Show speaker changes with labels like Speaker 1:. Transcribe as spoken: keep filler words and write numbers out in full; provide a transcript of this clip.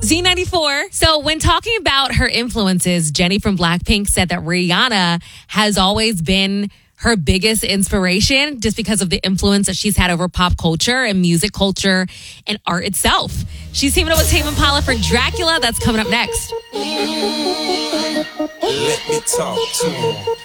Speaker 1: Z ninety-four. So when talking about her influences, Jennie from Blackpink said that Rihanna has always been her biggest inspiration just because of the influence that she's had over pop culture and music culture and art itself. She's teaming up with Tame Impala for Dracula. That's coming up next.
Speaker 2: Let me talk to him.